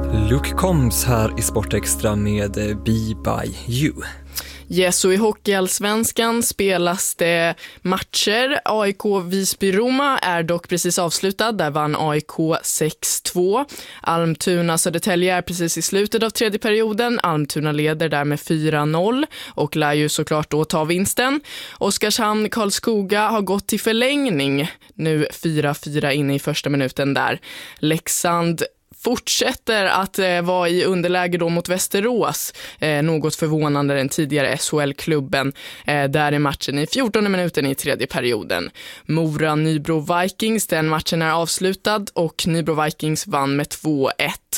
Luke Combs här i Sportextra med Be By You. Yes, och i hockeyallsvenskan spelas det matcher. AIK Visby-Roma är dock precis avslutad. Där vann AIK 6-2. Almtuna-Södertälje är precis i slutet av tredje perioden. Almtuna leder där med 4-0 och lär ju såklart då ta vinsten. Oskarshamn-Karlskoga har gått till förlängning. Nu 4-4 inne i första minuten där. Leksand fortsätter att vara i underläge då mot Västerås. Något förvånande den tidigare SHL-klubben. Där är matchen i 14:e minuten i tredje perioden. Mora-Nybro Vikings, den matchen är avslutad och Nybro Vikings vann med 2-1.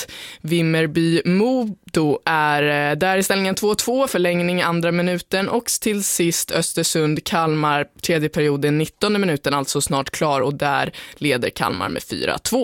Vimmerby-Modo är där i ställningen 2-2, förlängning andra minuten och till sist Östersund-Kalmar, tredje perioden 19:e minuten, alltså snart klar och där leder Kalmar med 4-2.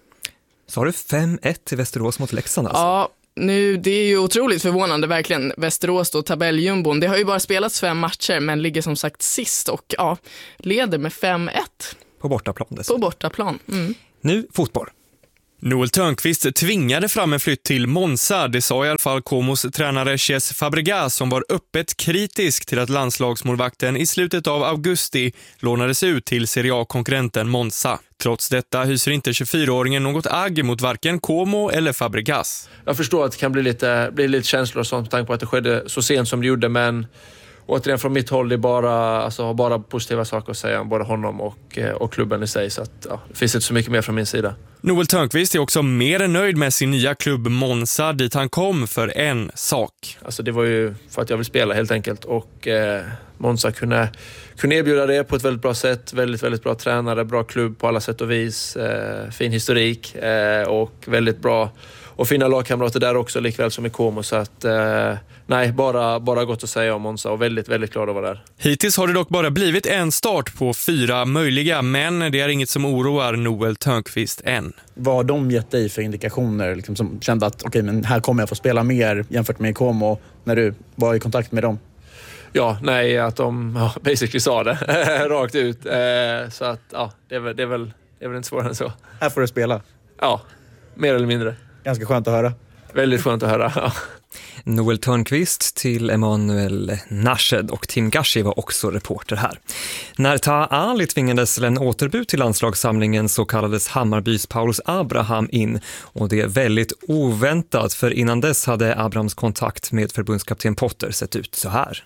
Så har du 5-1 till Västerås mot Leksand alltså? Ja, det är ju otroligt förvånande verkligen. Västerås då, tabelljumbon. Det har ju bara spelats 5 matcher men ligger som sagt sist och leder med 5-1. På bortaplan dessutom. På bortaplan. Mm. Nu fotboll. Noel Törnqvist tvingade fram en flytt till Monza. Det sa i alla fall Comos tränare Cesc Fabregas som var öppet kritisk till att landslagsmålvakten i slutet av augusti lånades ut till Serie A-konkurrenten Monza. Trots detta hyser inte 24-åringen något agg mot varken Como eller Fabregas. Jag förstår att det kan bli lite känslor och sånt med tanke på att det skedde så sent som det gjorde, men återigen från mitt håll, det är bara positiva saker att säga om både honom och klubben i sig, så att det finns inte så mycket mer från min sida. Noel Törnqvist är också mer än nöjd med sin nya klubb Monza dit han kom för en sak. Alltså det var ju för att jag vill spela helt enkelt och Monza kunde erbjuda det på ett väldigt bra sätt. Väldigt, väldigt bra tränare, bra klubb på alla sätt och vis, fin historik och väldigt bra och fina lagkamrater där också, likväl som i Como, så att nej, bara gott att säga om Monza och väldigt, väldigt glad att vara där. Hittills har det dock bara blivit en start på 4 möjliga, men det är inget som oroar Noel Törnqvist än. Vad har de gett dig för indikationer liksom, som kände att okej, men här kommer jag få spela mer jämfört med Como när du var i kontakt med dem? Ja, nej, att de basically sa det rakt ut. Så att det är väl inte svårare än så. Här får du spela? Ja, mer eller mindre. Ganska skönt att höra. Väldigt skönt att höra, ja. Noel Törnqvist till Emanuel Nashed och Tim Gashi var också reporter här. När Taha Ali tvingades till en återbud till landslagssamlingen så kallades Hammarbys Paulus Abraham in, och det är väldigt oväntat, för innan dess hade Abrahams kontakt med förbundskapten Potter sett ut så här.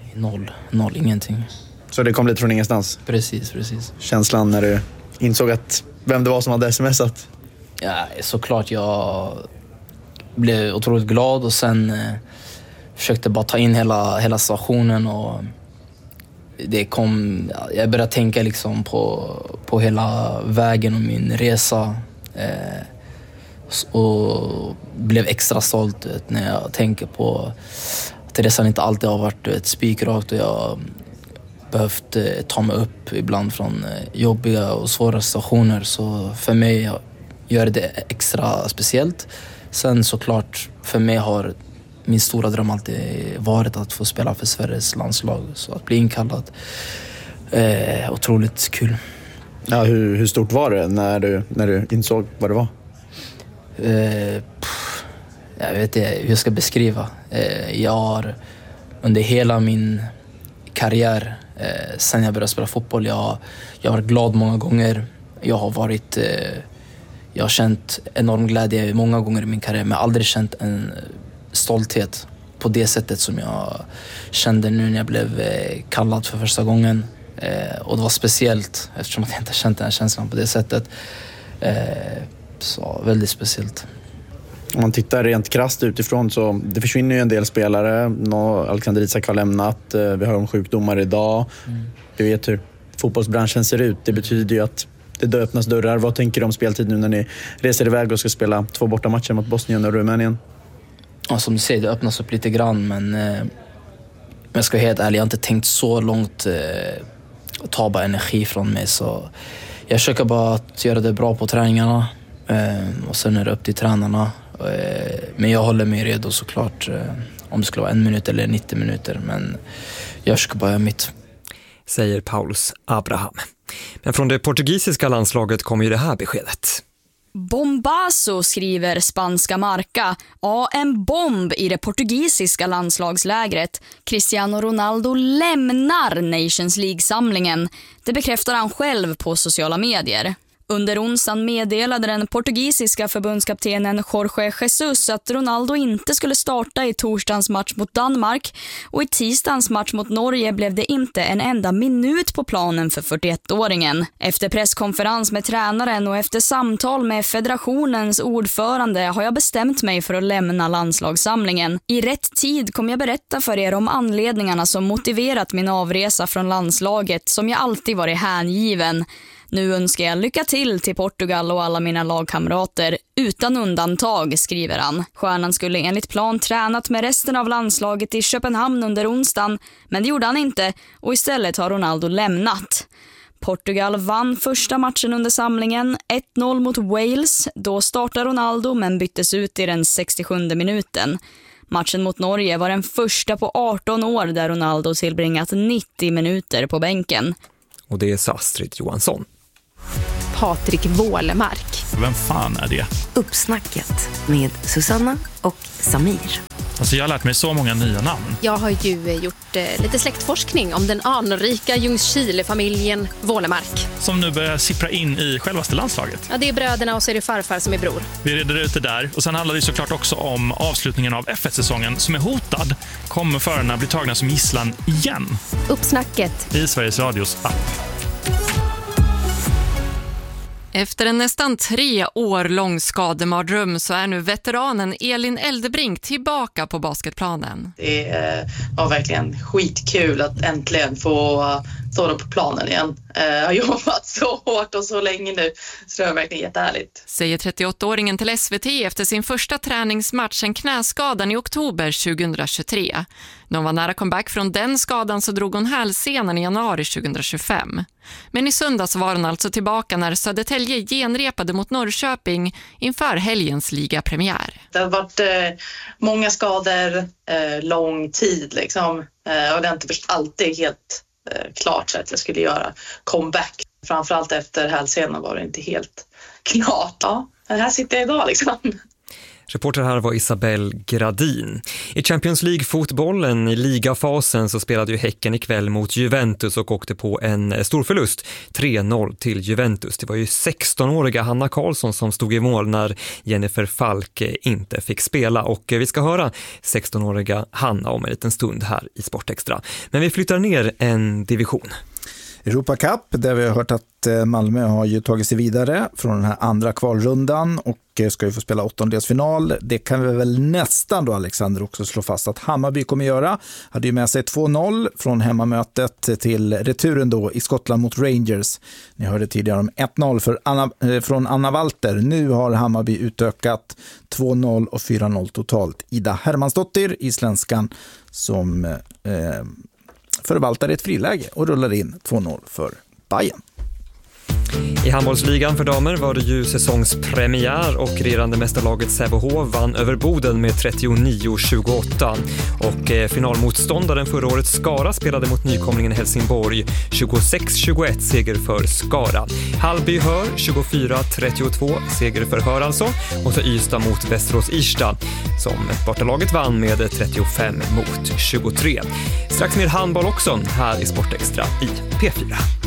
Noll, ingenting. Så det kom lite från ingenstans? Precis. Känslan när du insåg att vem det var som hade smsat? Ja, såklart jag blev otroligt glad och sen försökte bara ta in hela situationen och jag började tänka liksom på hela vägen och min resa och blev extra stolt när jag tänker på att resan inte alltid har varit spikrakt och jag behövt ta mig upp ibland från jobbiga och svåra situationer, så för mig gör det extra speciellt. Sen såklart, för mig har min stora dröm alltid varit att få spela för Sveriges landslag. Så att bli inkallad, otroligt kul. Ja, hur stort var det när du insåg vad det var? Jag vet inte hur jag ska beskriva. Jag har under hela min karriär, sen jag började spela fotboll, jag har varit glad många gånger. Jag har känt enorm glädje många gånger i min karriär, men aldrig känt en stolthet på det sättet som jag kände nu när jag blev kallad för första gången. Och det var speciellt eftersom jag inte känt den här känslan på det sättet. Så väldigt speciellt. Om man tittar rent krasst utifrån så det försvinner ju en del spelare. Alexander Isak har lämnat. Vi har om sjukdomar idag. Du vet hur fotbollsbranschen ser ut. Det betyder ju att det öppnas dörrar. Vad tänker du om speltid nu när ni reser iväg och ska spela 2 bortamatcher mot Bosnien och Rumänien? Ja, som du säger, det öppnas upp lite grann, men jag ska vara helt ärlig, jag har inte tänkt så långt och ta bara energi från mig, så jag försöker bara att göra det bra på träningarna och sen är det upp till tränarna, men jag håller mig redo såklart om det skulle vara 1 minut eller 90 minuter, men jag försöker bara göra mitt. Säger Paulus Abraham. Men från det portugisiska landslaget kommer ju det här beskedet. Bombazo, skriver spanska Marca. Ja, en bomb i det portugisiska landslagslägret. Cristiano Ronaldo lämnar Nations League-samlingen. Det bekräftar han själv på sociala medier. Under onsdagen meddelade den portugisiska förbundskaptenen Jorge Jesus att Ronaldo inte skulle starta i torsdagens match mot Danmark, och i tisdagens match mot Norge blev det inte en enda minut på planen för 41-åringen. Efter presskonferens med tränaren och efter samtal med federationens ordförande har jag bestämt mig för att lämna landslagssamlingen. I rätt tid kommer jag berätta för er om anledningarna som motiverat min avresa från landslaget, som jag alltid varit hängiven. Nu önskar jag lycka till Portugal och alla mina lagkamrater utan undantag, skriver han. Stjärnan skulle enligt plan tränat med resten av landslaget i Köpenhamn under onsdagen, men det gjorde han inte, och istället har Ronaldo lämnat. Portugal vann första matchen under samlingen, 1-0 mot Wales. Då startade Ronaldo men byttes ut i den 67:e minuten. Matchen mot Norge var den första på 18 år där Ronaldo tillbringat 90 minuter på bänken. Och det är Astrid Johansson. Patrik Wålemark. Vem fan är det? Uppsnacket med Susanna och Samir. Alltså jag har lärt mig så många nya namn. Jag har ju gjort lite släktforskning om den anrika Ljungskile-familjen Wålemark. Som nu börjar sippra in i självaste landslaget. Ja, det är bröderna och så är det farfar som är bror. Vi reder ut det där. Och sen handlar det såklart också om avslutningen av F1-säsongen som är hotad. Kommer förarna bli tagna som gisslan igen? Uppsnacket i Sveriges Radios app. Efter en nästan 3 år lång skademardröm så är nu veteranen Elin Eldebrink tillbaka på basketplanen. Det var verkligen skitkul att äntligen få stå på planen igen. Jag har jobbat så hårt och så länge nu, så det är verkligen jättehärligt. Säger 38-åringen till SVT efter sin första träningsmatch, en knäskadan i oktober 2023. De var nära comeback från den skadan, så drog hon hälsenan i januari 2025. Men i söndags var hon alltså tillbaka när Södertälje genrepade mot Norrköping inför helgens ligapremiär. Det har varit många skador, lång tid liksom. Och det har inte alltid helt klart så att jag skulle göra comeback. Framförallt efter hälsenan var det inte helt klart. Ja, här sitter jag idag liksom. Reporter här var Isabel Gradin. I Champions League-fotbollen i ligafasen så spelade ju Häcken ikväll mot Juventus och åkte på en stor förlust. 3-0 till Juventus. Det var ju 16-åriga Hanna Karlsson som stod i mål när Jennifer Falk inte fick spela. Och vi ska höra 16-åriga Hanna om en liten stund här i Sportextra. Men vi flyttar ner en division. Europa Cup, där vi har hört att Malmö har ju tagit sig vidare från den här andra kvalrundan och ska ju få spela åttondelsfinal. Det kan vi väl nästan då, Alexander, också slå fast att Hammarby kommer göra. Hade ju med sig 2-0 från hemmamötet till returen då i Skottland mot Rangers. Ni hörde tidigare om 1-0 från Anna Walter. Nu har Hammarby utökat 2-0 och 4-0 totalt. Ida Hermansdottir, isländskan, som förvaltar ett friläge och rullar in 2-0 för Bayern. I handbollsligan för damer var det ju säsongspremiär och regerande mästarlaget Sävehof vann över Boden med 39-28. Och finalmotståndaren förra året Skara spelade mot nykomlingen Helsingborg 26-21 seger för Skara. Hallby Hör 24-32 seger för Hör alltså. Och så Ystad mot Västerås Irsta som bortalaget vann med 35-23. Strax mer handboll också här i Sportextra i P4.